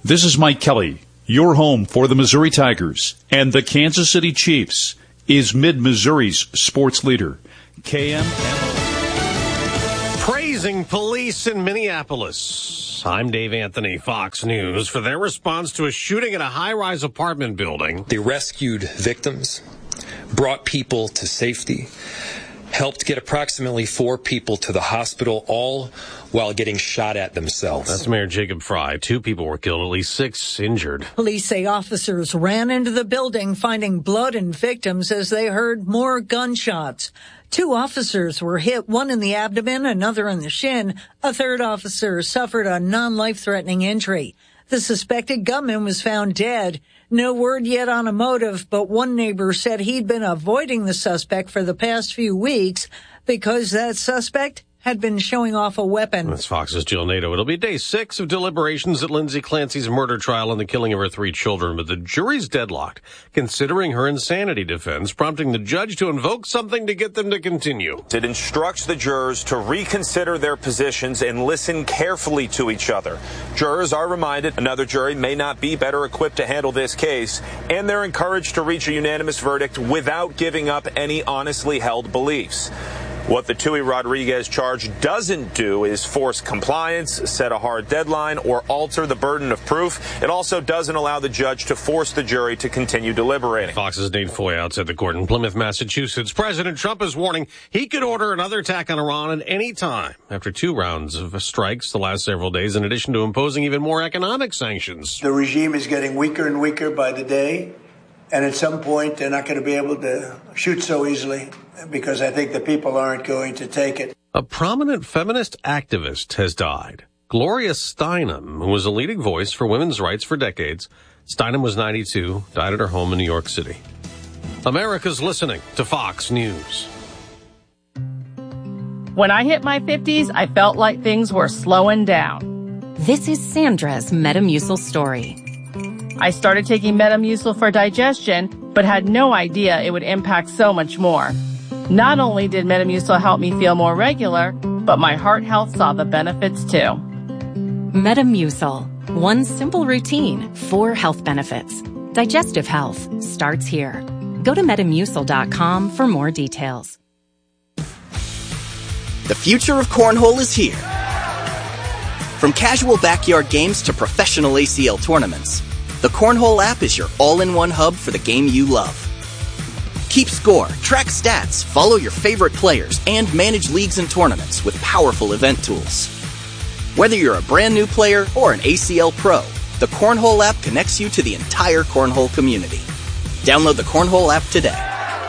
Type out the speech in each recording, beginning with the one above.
This is Mike Kelly. Your home for the Missouri Tigers and the Kansas City Chiefs is Mid-Missouri's sports leader, KMMO. Praising police in Minneapolis. I'm Dave Anthony, Fox News, for their response to a shooting at a high-rise apartment building. They rescued victims, brought people to safety, helped get approximately 4 people to the hospital, all while getting shot at themselves. That's Mayor Jacob Fry. 2 people were killed, at least 6 injured. Police say officers ran into the building, finding blood and victims as they heard more gunshots. 2 officers were hit, one in the abdomen, another in the shin. A third officer suffered a non-life-threatening injury. The suspected gunman was found dead. No word yet on a motive, but one neighbor said he'd been avoiding the suspect for the past few weeks because that suspect had been showing off a weapon. That's Fox's Jill Nato. It'll be day 6 of deliberations at Lindsay Clancy's murder trial and the killing of her 3 children, but the jury's deadlocked, considering her insanity defense, prompting the judge to invoke something to get them to continue. It instructs the jurors to reconsider their positions and listen carefully to each other. Jurors are reminded another jury may not be better equipped to handle this case, and they're encouraged to reach a unanimous verdict without giving up any honestly held beliefs. What the Tui Rodriguez charge doesn't do is force compliance, set a hard deadline, or alter the burden of proof. It also doesn't allow the judge to force the jury to continue deliberating. Fox's Nate Foy outside the court in Plymouth, Massachusetts. President Trump is warning he could order another attack on Iran at any time after 2 rounds of strikes the last several days, in addition to imposing even more economic sanctions. The regime is getting weaker and weaker by the day, and at some point they're not going to be able to shoot so easily, because I think the people aren't going to take it. A prominent feminist activist has died. Gloria Steinem, who was a leading voice for women's rights for decades. Steinem was 92, died at her home in New York City. America's listening to Fox News. When I hit my 50s, I felt like things were slowing down. This is Sandra's Metamucil story. I started taking Metamucil for digestion, but had no idea it would impact so much more. Not only did Metamucil help me feel more regular, but my heart health saw the benefits too. Metamucil. One simple routine, 4 health benefits. Digestive health starts here. Go to Metamucil.com for more details. The future of cornhole is here. From casual backyard games to professional ACL tournaments, the Cornhole app is your all-in-one hub for the game you love. Keep score, track stats, follow your favorite players, and manage leagues and tournaments with powerful event tools. Whether you're a brand new player or an ACL pro, the Cornhole app connects you to the entire cornhole community. Download the Cornhole app today.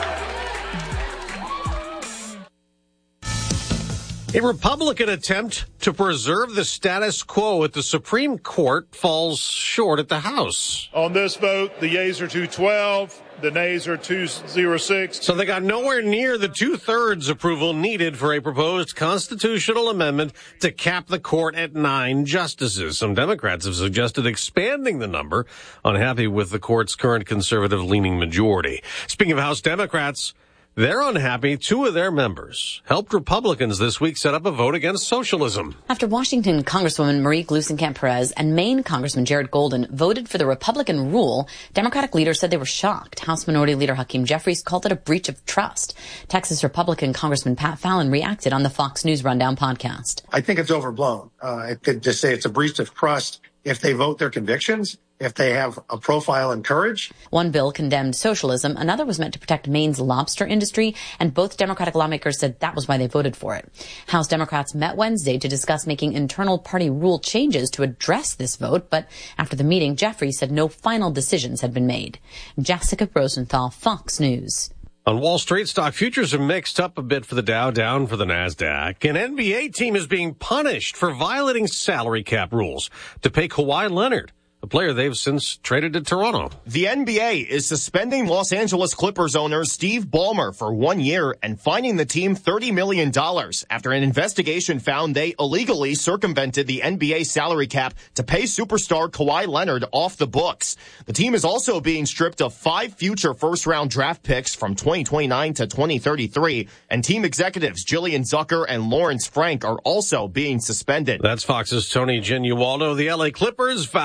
A Republican attempt to preserve the status quo at the Supreme Court falls short at the House. On this vote, the yeas are 212, the nays are 206. So they got nowhere near the 2/3 approval needed for a proposed constitutional amendment to cap the court at 9 justices. Some Democrats have suggested expanding the number, unhappy with the court's current conservative-leaning majority. Speaking of House Democrats, they're unhappy 2 of their members helped Republicans this week set up a vote against socialism. After Washington Congresswoman Marie Gluesenkamp-Perez and Maine Congressman Jared Golden voted for the Republican rule, Democratic leaders said they were shocked. House Minority Leader Hakeem Jeffries called it a breach of trust. Texas Republican Congressman Pat Fallon reacted on the Fox News Rundown podcast. I think it's overblown. I could just say it's a breach of trust if they vote their convictions, if they have a profile and courage. One bill condemned socialism. Another was meant to protect Maine's lobster industry, and both Democratic lawmakers said that was why they voted for it. House Democrats met Wednesday to discuss making internal party rule changes to address this vote, but after the meeting, Jeffries said no final decisions had been made. Jessica Rosenthal, Fox News. On Wall Street, stock futures are mixed up a bit for the Dow, down for the NASDAQ. An NBA team is being punished for violating salary cap rules to pay Kawhi Leonard, a player they've since traded to Toronto. The NBA is suspending Los Angeles Clippers owner Steve Ballmer for 1 year and fining the team $30 million after an investigation found they illegally circumvented the NBA salary cap to pay superstar Kawhi Leonard off the books. The team is also being stripped of 5 future first-round draft picks from 2029 to 2033, and team executives Jillian Zucker and Lawrence Frank are also being suspended. That's Fox's Tony Genualdo. The LA Clippers vowed a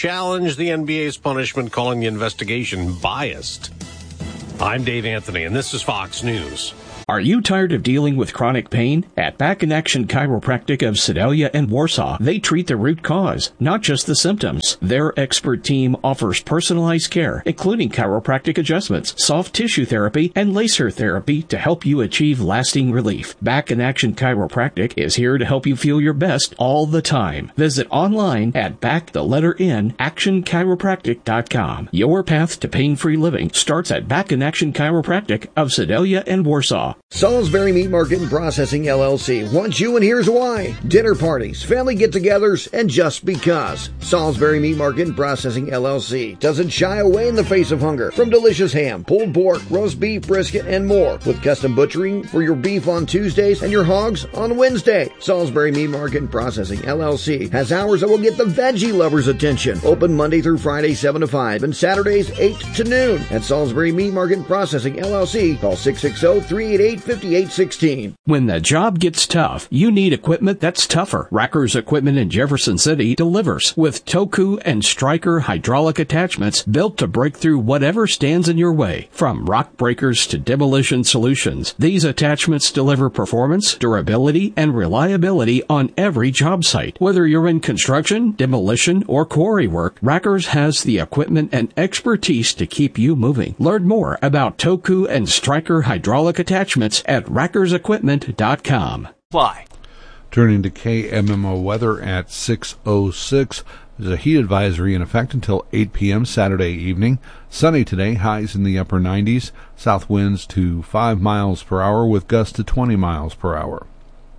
challenged the NBA's punishment, calling the investigation biased. I'm Dave Anthony, and this is Fox News. Are you tired of dealing with chronic pain? At Back in Action Chiropractic of Sedalia and Warsaw, they treat the root cause, not just the symptoms. Their expert team offers personalized care, including chiropractic adjustments, soft tissue therapy, and laser therapy to help you achieve lasting relief. Back in Action Chiropractic is here to help you feel your best all the time. Visit online at actionchiropractic.com. Your path to pain-free living starts at Back in Action Chiropractic of Sedalia and Warsaw. Salisbury Meat Market and Processing LLC wants you, and here's why. Dinner parties, family get-togethers, and just because. Salisbury Meat Market and Processing LLC doesn't shy away in the face of hunger from delicious ham, pulled pork, roast beef, brisket, and more, with custom butchering for your beef on Tuesdays and your hogs on Wednesday. Salisbury Meat Market and Processing LLC has hours that will get the veggie lovers' attention. Open Monday through Friday 7 to 5 and Saturdays 8 to noon. At Salisbury Meat Market and Processing LLC, call 660-388-5816. When the job gets tough, you need equipment that's tougher. Racker's Equipment in Jefferson City delivers with Toku and Stryker hydraulic attachments built to break through whatever stands in your way. From rock breakers to demolition solutions, these attachments deliver performance, durability, and reliability on every job site. Whether you're in construction, demolition, or quarry work, Racker's has the equipment and expertise to keep you moving. Learn more about Toku and Stryker hydraulic attachments at rackersequipment.com. Fly. Turning to KMMO weather at 6:06. There's a heat advisory in effect until 8 p.m. Saturday evening. Sunny today, highs in the upper 90s. South winds to 5 miles per hour with gusts to 20 miles per hour.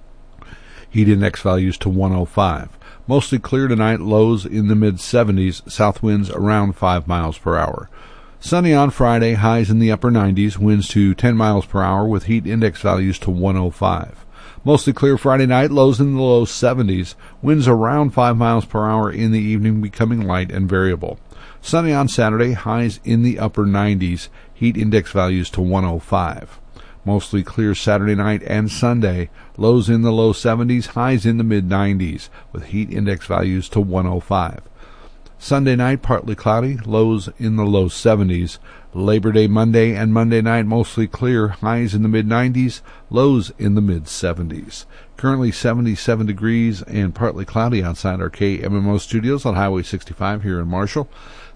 Heat index values to 105. Mostly clear tonight, lows in the mid-70s. South winds around 5 miles per hour. Sunny on Friday, highs in the upper 90s, winds to 10 miles per hour with heat index values to 105. Mostly clear Friday night, lows in the low 70s, winds around 5 miles per hour in the evening, becoming light and variable. Sunny on Saturday, highs in the upper 90s, heat index values to 105. Mostly clear Saturday night and Sunday, lows in the low 70s, highs in the mid 90s, with heat index values to 105. Sunday night, partly cloudy, lows in the low 70s. Labor Day Monday and Monday night, mostly clear, highs in the mid-90s, lows in the mid-70s. Currently 77 degrees and partly cloudy outside our KMMO studios on Highway 65 here in Marshall.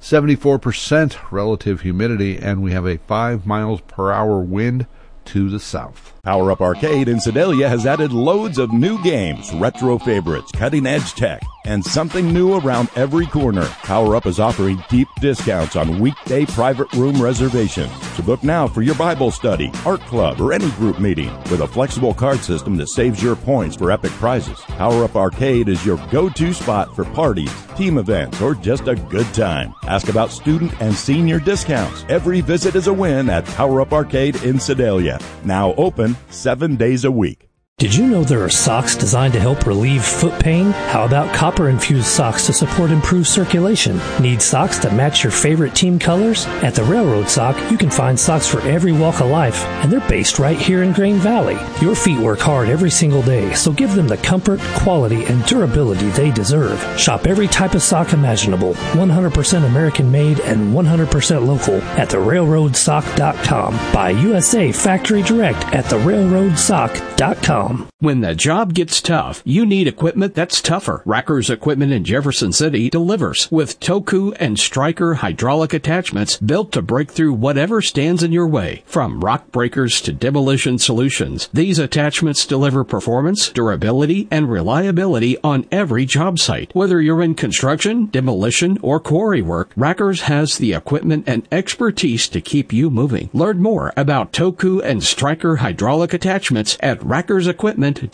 74% relative humidity, and we have a 5 miles per hour wind to the south. Power Up Arcade in Sedalia has added loads of new games, retro favorites, cutting-edge tech, and something new around every corner. Power Up is offering deep discounts on weekday private room reservations. So book now for your Bible study, art club, or any group meeting with a flexible card system that saves your points for epic prizes. Power Up Arcade is your go-to spot for parties, team events, or just a good time. Ask about student and senior discounts. Every visit is a win at Power Up Arcade in Sedalia. Now open 7 days a week. Did you know there are socks designed to help relieve foot pain? How about copper-infused socks to support improved circulation? Need socks that match your favorite team colors? At the Railroad Sock, you can find socks for every walk of life, and they're based right here in Grain Valley. Your feet work hard every single day, so give them the comfort, quality, and durability they deserve. Shop every type of sock imaginable, 100% American-made and 100% local at therailroadsock.com. Buy USA Factory Direct at therailroadsock.com. When the job gets tough, you need equipment that's tougher. Racker's Equipment in Jefferson City delivers with Toku and Stryker hydraulic attachments built to break through whatever stands in your way. From rock breakers to demolition solutions, these attachments deliver performance, durability, and reliability on every job site. Whether you're in construction, demolition, or quarry work, Racker's has the equipment and expertise to keep you moving. Learn more about Toku and Stryker hydraulic attachments at rackersequipment.com.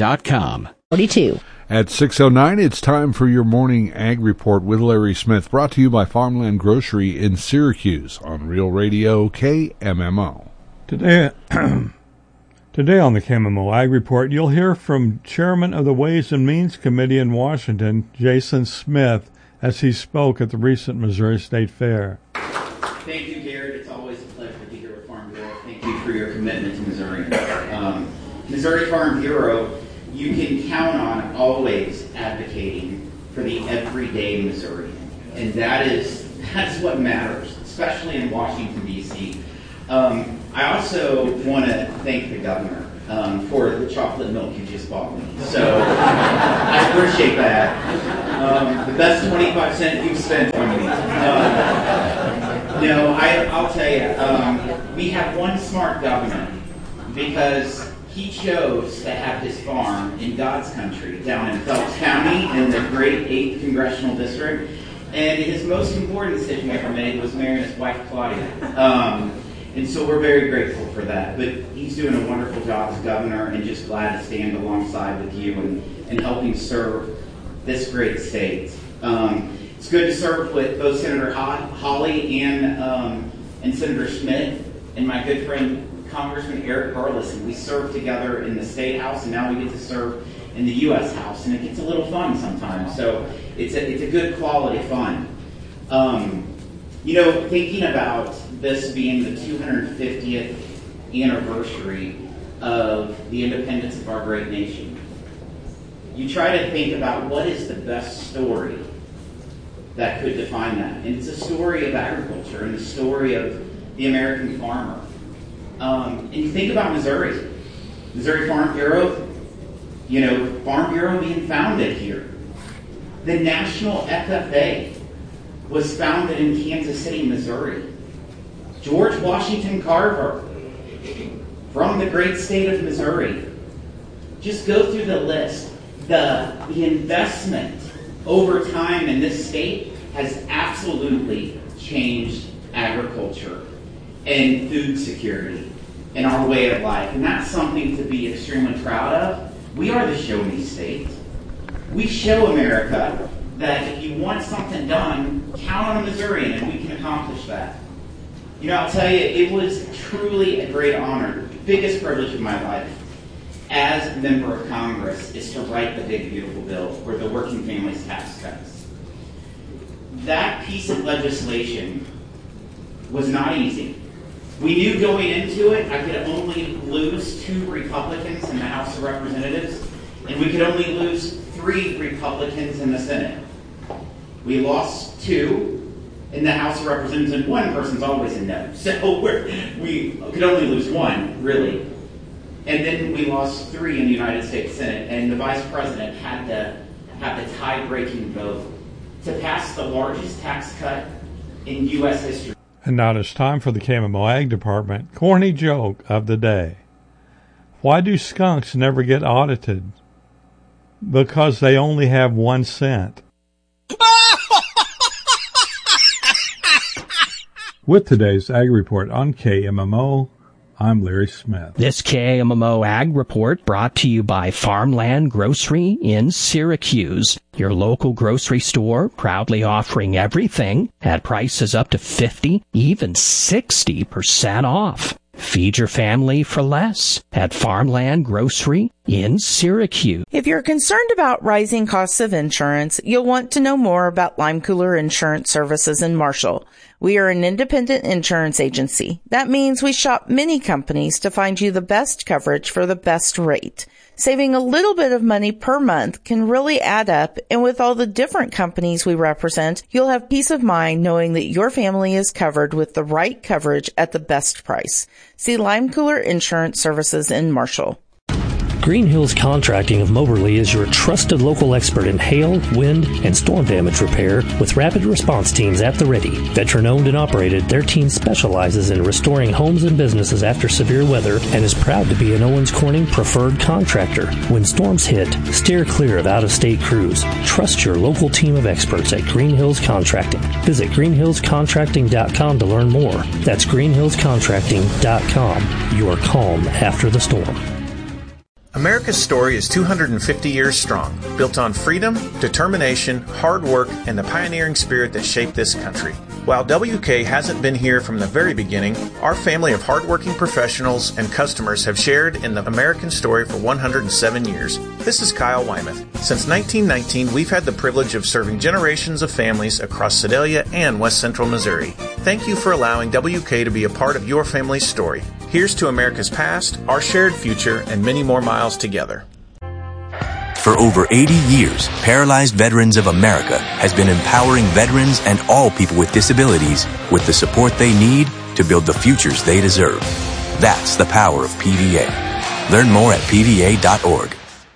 42. At 6:09, it's time for your morning ag report with Larry Smith, brought to you by Farmland Grocery in Syracuse on Real Radio KMMO. Today on the KMMO Ag Report, you'll hear from Chairman of the Ways and Means Committee in Washington, Jason Smith, as he spoke at the recent Missouri State Fair. Thank you, Garrett. It's always a pleasure to be here with Farm Bureau. Thank you for your commitment to Missouri. Missouri Farm Bureau, you can count on always advocating for the everyday Missourian. And that's what matters, especially in Washington, D.C. I also want to thank the governor for the chocolate milk you just bought me. So I appreciate that. The best 25 cents you've spent on me. I'll tell you, we have one smart governor because he chose to have his farm in God's country down in Phelps County in the great 8th Congressional District. And his most important decision he ever made was marrying his wife, Claudia. And so we're very grateful for that. But he's doing a wonderful job as governor and just glad to stand alongside with you and helping serve this great state. It's good to serve with both Senator Hawley and Senator Schmidt and my good friend Congressman Eric Burleson. We served together in the State House, and now we get to serve in the U.S. House, and it gets a little fun sometimes. So it's a good quality fun. Thinking about this being the 250th anniversary of the independence of our great nation, you try to think about what is the best story that could define that. And it's a story of agriculture and the story of the American farmer. And you think about Missouri Farm Bureau, Farm Bureau being founded here. The National FFA was founded in Kansas City, Missouri. George Washington Carver from the great state of Missouri. Just go through the list. The investment over time in this state has absolutely changed agriculture and food security and our way of life. And that's something to be extremely proud of. We are the Show Me State. We show America that if you want something done, count on a Missourian and we can accomplish that. I'll tell you, it was truly a great honor. The biggest privilege of my life as a member of Congress is to write the big, beautiful bill or the Working Families Tax Cuts. That piece of legislation was not easy. We knew going into it, I could only lose 2 Republicans in the House of Representatives, and we could only lose 3 Republicans in the Senate. We lost 2 in the House of Representatives, and one person's always a no. So we could only lose 1, really. And then we lost 3 in the United States Senate, and the Vice President had to have the tie-breaking vote to pass the largest tax cut in U.S. history. And now it's time for the KMMO Ag Department corny joke of the day. Why do skunks never get audited? Because they only have 1 cent. With today's Ag Report on KMMO, I'm Larry Smith. This KMMO Ag Report brought to you by Farmland Grocery in Syracuse, your local grocery store proudly offering everything at prices up to 50, even 60% off. Feed your family for less at Farmland Grocery in Syracuse. If you're concerned about rising costs of insurance, you'll want to know more about Lime Cooler Insurance Services in Marshall. We are an independent insurance agency. That means we shop many companies to find you the best coverage for the best rate. Saving a little bit of money per month can really add up, and with all the different companies we represent, you'll have peace of mind knowing that your family is covered with the right coverage at the best price. See Lime Cooler Insurance Services in Marshall. Green Hills Contracting of Moberly is your trusted local expert in hail, wind, and storm damage repair with rapid response teams at the ready. Veteran-owned and operated, their team specializes in restoring homes and businesses after severe weather and is proud to be an Owens Corning preferred contractor. When storms hit, steer clear of out-of-state crews. Trust your local team of experts at Green Hills Contracting. Visit greenhillscontracting.com to learn more. That's greenhillscontracting.com. Your calm after the storm. America's story is 250 years strong, built on freedom, determination, hard work, and the pioneering spirit that shaped this country. While WK hasn't been here from the very beginning, our family of hardworking professionals and customers have shared in the American story for 107 years. This is Kyle Wymuth. Since 1919, we've had the privilege of serving generations of families across Sedalia and West Central Missouri. Thank you for allowing WK to be a part of your family's story. Here's to America's past, our shared future, and many more miles together. For over 80 years, Paralyzed Veterans of America has been empowering veterans and all people with disabilities with the support they need to build the futures they deserve. That's the power of PVA. Learn more at PVA.org.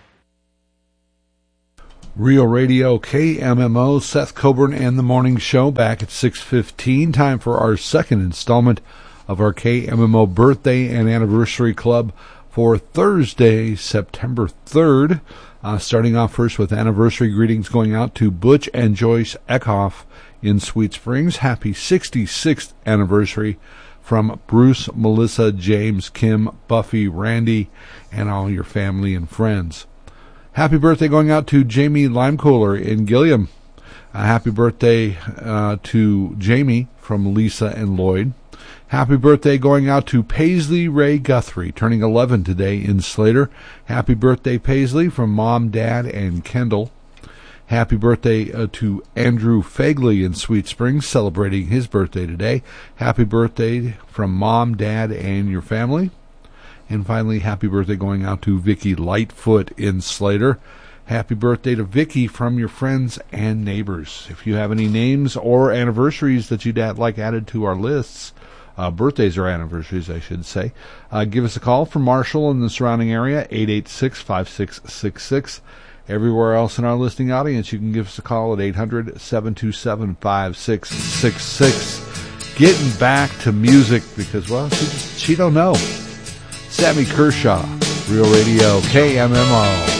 Real Radio KMMO, Seth Coburn and the Morning Show back at 6:15. Time for our second installment of our KMMO Birthday and Anniversary Club for Thursday, September 3rd. Starting off first with anniversary greetings going out to Butch and Joyce Eckhoff in Sweet Springs. Happy 66th anniversary from Bruce, Melissa, James, Kim, Buffy, Randy, and all your family and friends. Happy birthday going out to Jamie Limecooler in Gilliam. Happy birthday to Jamie from Lisa and Lloyd. Happy birthday going out to Paisley Ray Guthrie, turning 11 today in Slater. Happy birthday, Paisley, from Mom, Dad, and Kendall. Happy birthday to Andrew Fagley in Sweet Springs, celebrating his birthday today. Happy birthday from Mom, Dad, and your family. And finally, happy birthday going out to Vicky Lightfoot in Slater. Happy birthday to Vicky from your friends and neighbors. If you have any names or anniversaries that you'd like added to our lists, birthdays or anniversaries, I should say, give us a call from Marshall and the surrounding area, 886-5666. Everywhere else in our listening audience, you can give us a call at 800-727-5666. Getting back to music because, well, she don't know. Sammy Kershaw, Real Radio KMMO.